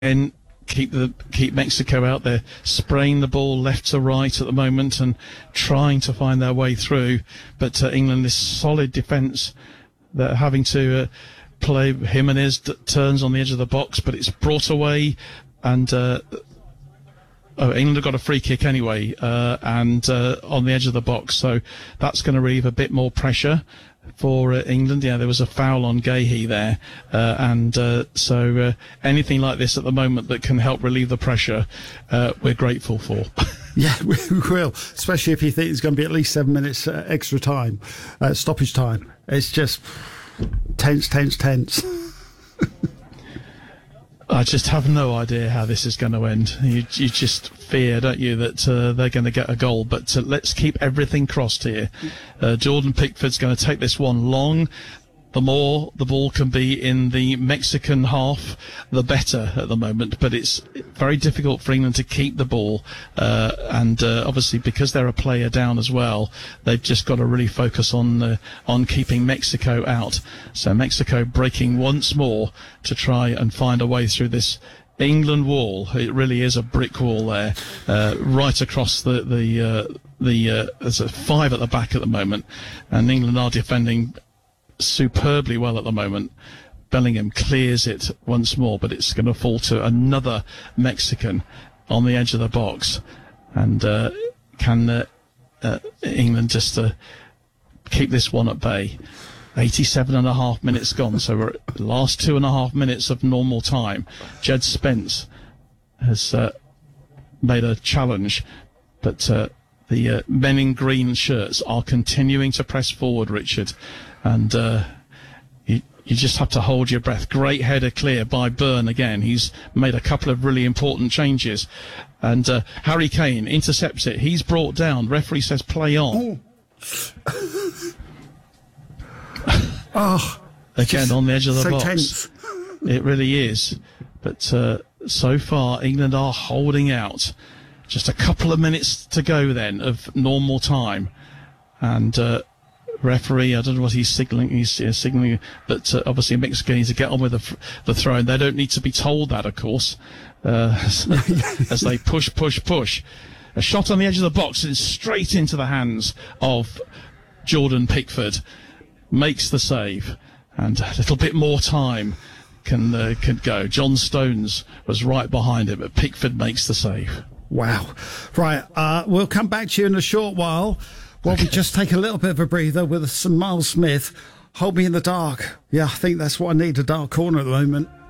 and keep Mexico out there, spraying the ball left to right at the moment and trying to find their way through. But England, this solid defence, they're having to play. Jimenez turns on the edge of the box, but it's brought away, and England have got a free kick anyway, and on the edge of the box, so that's going to relieve a bit more pressure for England. Yeah, there was a foul on Gahey there, and so anything like this at the moment that can help relieve the pressure, we're grateful for. Yeah, we will, especially if you think it's going to be at least 7 minutes extra time, stoppage time. It's just tense. I just have no idea how this is going to end. You just fear, don't you, that they're going to get a goal. But let's keep everything crossed here. Jordan Pickford's going to take this one long. The more the ball can be in the Mexican half, the better at the moment. But it's very difficult for England to keep the ball. And obviously, because they're a player down as well, they've just got to really focus on keeping Mexico out. So Mexico breaking once more to try and find a way through this England wall. It really is a brick wall there, right across there's a 5 at the back at the moment. And England are defending superbly well at the moment. Bellingham clears it once more, but it's going to fall to another Mexican on the edge of the box. And can England just keep this one at bay? 87.5 minutes gone, so we're at the last 2.5 minutes of normal time. Jed Spence has made a challenge, but the men in green shirts are continuing to press forward, Richard. And you just have to hold your breath. Great header clear by Byrne again. He's made a couple of really important changes. And Harry Kane intercepts it. He's brought down. Referee says play on. Again on the edge of the box. Tense. It really is. But so far, England are holding out. Just a couple of minutes to go then of normal time. And referee, I don't know what he's signalling. He's signalling that obviously Mexico needs to get on with the throw, and they don't need to be told that, of course, as they push. A shot on the edge of the box and straight into the hands of Jordan Pickford. Makes the save, and a little bit more time can go. John Stones was right behind him, but Pickford makes the save. Wow. Right, we'll come back to you in a short while. Well, we just take a little bit of a breather with some Miles Smith. Hold Me in the Dark. Yeah, I think that's what I need, a dark corner at the moment.